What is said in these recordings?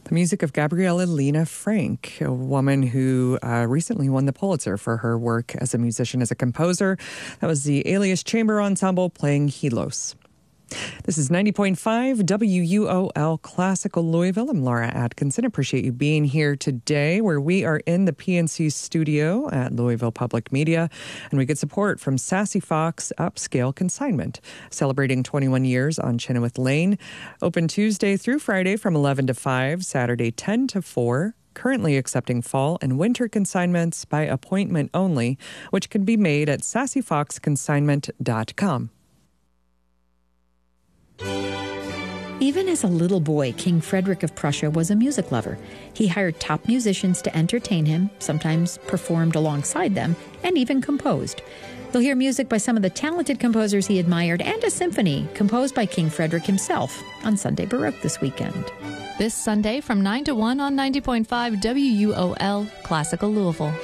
The music of Gabriella Lena Frank, a woman who recently won the Pulitzer for her work as a musician, as a composer. That was the Alias Chamber Ensemble playing Helos. This is 90.5 WUOL Classical Louisville. I'm Laura Atkinson. Appreciate you being here today, where we are in the PNC studio at Louisville Public Media, and we get support from Sassy Fox Upscale Consignment, celebrating 21 years on Chenoweth Lane. Open Tuesday through Friday from 11 to 5, Saturday 10 to 4. Currently accepting fall and winter consignments by appointment only, which can be made at sassyfoxconsignment.com. Even as a little boy, King Frederick of Prussia was a music lover. He hired top musicians to entertain him, sometimes performed alongside them, and even composed. You'll hear music by some of the talented composers he admired and a symphony composed by King Frederick himself on Sunday Baroque this weekend. This Sunday from 9 to 1 on 90.5 WUOL Classical Louisville.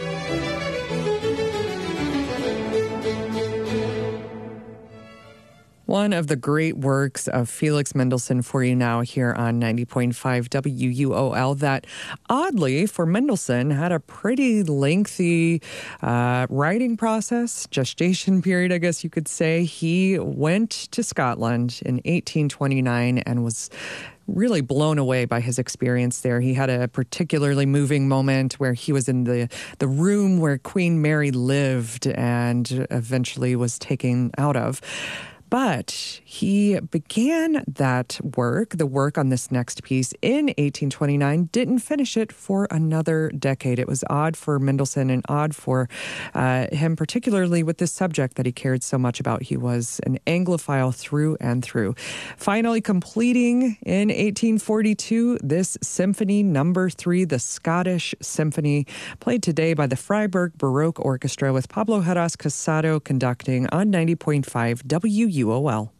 One of the great works of Felix Mendelssohn for you now here on 90.5 WUOL that, oddly, for Mendelssohn, had a pretty lengthy writing process, gestation period, I guess you could say. He went to Scotland in 1829 and was really blown away by his experience there. He had a particularly moving moment where he was in the room where Queen Mary lived and eventually was taken out of. But he began that work, the work on this next piece, in 1829, didn't finish it for another decade. It was odd for Mendelssohn and odd for him, particularly with this subject that he cared so much about. He was an Anglophile through and through. Finally completing in 1842, this Symphony No. 3, the Scottish Symphony, played today by the Freiburg Baroque Orchestra with Pablo Heras Casado conducting on 90.5 WUOL.